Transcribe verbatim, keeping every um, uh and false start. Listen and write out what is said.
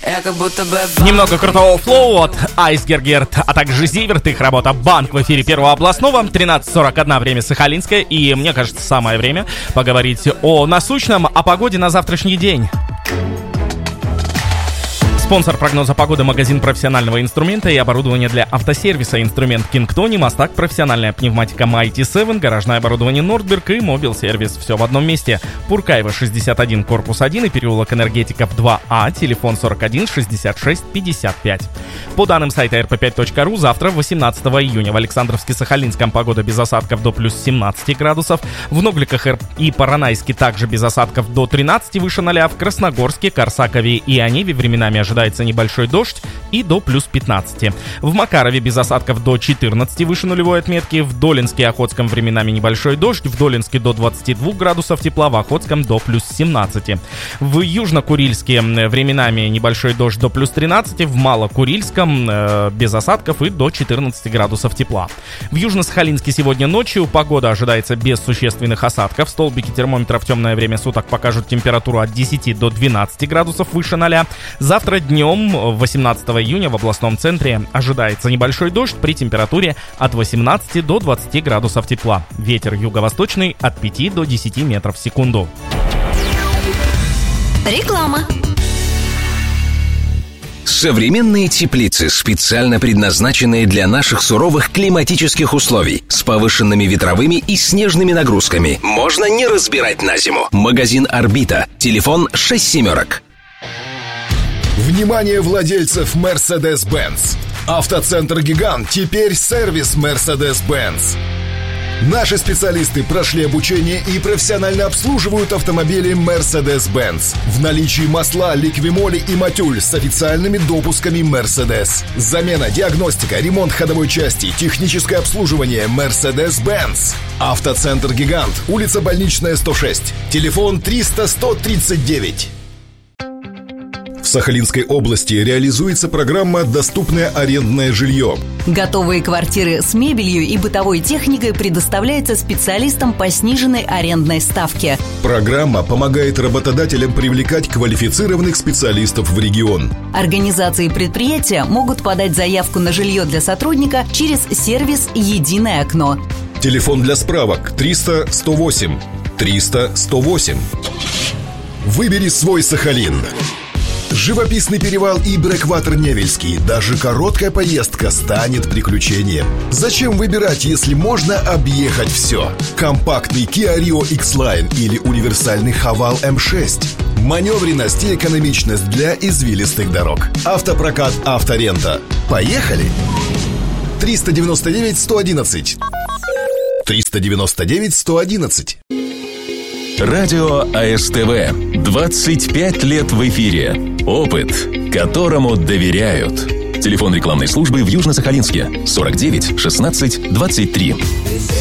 Я как будто бы... Немного крутого флоу от Айсгергерт, а также Зиверт. Их работа «Банк» в эфире Первого областного. тринадцать сорок один, время Сахалинское. И мне кажется, самое время поговорить о насущном, о погоде на завтрашний день. Спонсор прогноза погоды — магазин профессионального инструмента и оборудования для автосервиса. Инструмент Кингтони, Мастак, профессиональная пневматика Mighty семь, гаражное оборудование Нордберг и Мобил Сервис. Все в одном месте. Пуркаева, шестьдесят один, корпус один и переулок Энергетиков два А, телефон сорок один шестьдесят шесть пятьдесят пять. По данным сайта эр пэ пять точка ру, завтра, восемнадцатого июня, в Александровске-Сахалинском погода без осадков до плюс семнадцать градусов, в Ногликах и Поронайске также без осадков до тринадцати выше ноля, в Красногорске, Корсакове и Оневе временами ожидается небольшой дождь и до плюс пятнадцати. В Макарове без осадков до четырнадцати выше нулевой отметки, в Долинске и Охотском временами небольшой дождь, в Долинске до двадцати двух градусов тепла, в Охотском до плюс семнадцати. В Южно-Курильске временами небольшой дождь до плюс тринадцати, в Малокурильском э, без осадков и до четырнадцати градусов тепла. В Южно-Сахалинске сегодня ночью погода ожидается без существенных осадков. Столбики термометра в темное время суток покажут температуру от десяти до двенадцати градусов выше ноля. Завтра днем, восемнадцатого июня, в областном центре ожидается небольшой дождь при температуре от восемнадцати до двадцати градусов тепла. Ветер юго-восточный от пяти до десяти метров в секунду. Реклама. Современные теплицы, специально предназначенные для наших суровых климатических условий, с повышенными ветровыми и снежными нагрузками. Можно не разбирать на зиму. Магазин «Орбита». Телефон шесть семерок. Внимание владельцев Mercedes-Benz! Автоцентр «Гигант» теперь сервис Mercedes-Benz. Наши специалисты прошли обучение и профессионально обслуживают автомобили Mercedes-Benz. В наличии масла, ликвимоли и матюль с официальными допусками Mercedes. Замена, диагностика, ремонт ходовой части, техническое обслуживание Mercedes-Benz. Автоцентр «Гигант», улица Больничная, сто шесть. Телефон триста сто тридцать девять. В Сахалинской области реализуется программа «Доступное арендное жилье». Готовые квартиры с мебелью и бытовой техникой предоставляются специалистам по сниженной арендной ставке. Программа помогает работодателям привлекать квалифицированных специалистов в регион. Организации и предприятия могут подать заявку на жилье для сотрудника через сервис «Единое окно». Телефон для справок триста сто восемь триста сто восемь. Выбери свой Сахалин. Живописный перевал и Брэкватер Невельский. Даже короткая поездка станет приключением. Зачем выбирать, если можно объехать все? Компактный Kia Rio X-Line или универсальный Haval эм шесть. Маневренность и экономичность для извилистых дорог. Автопрокат «Авторента». Поехали! триста девяносто девять сто одиннадцать. триста девяносто девять сто одиннадцать. Радио а эс тэ вэ. двадцать пять лет в эфире. Опыт, которому доверяют. Телефон рекламной службы в Южно-Сахалинске сорок девять шестнадцать двадцать три.